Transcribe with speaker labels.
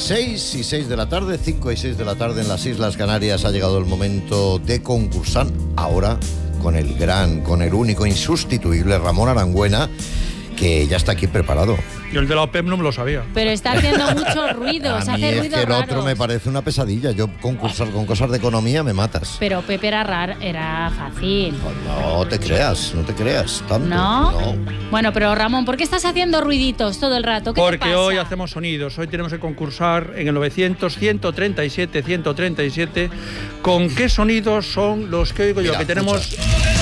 Speaker 1: 6 y 6 de la tarde, 5 y 6 de la tarde en las Islas Canarias. Ha llegado el momento de concursar ahora con el gran, con el único, insustituible Ramón Arangüena, que ya está aquí preparado.
Speaker 2: Yo el de la OPEP no me lo sabía.
Speaker 3: Pero está haciendo muchos ruidos,
Speaker 1: A mí
Speaker 3: hace
Speaker 1: es
Speaker 3: ruidos
Speaker 1: que el
Speaker 3: raros.
Speaker 1: otro me parece una pesadilla. Yo concursar con cosas de economía me matas.
Speaker 3: Pero Pepe era fácil.
Speaker 1: No te creas, no te creas tanto.
Speaker 3: ¿No? Bueno, pero Ramón, ¿por qué estás haciendo ruiditos todo el rato? ¿Qué te
Speaker 2: Porque
Speaker 3: pasa?
Speaker 2: hoy hacemos sonidos. Hoy tenemos que concursar en el 900-137-137 con qué sonidos son los que oigo yo.
Speaker 1: Mira,
Speaker 2: Que tenemos...
Speaker 1: escucha.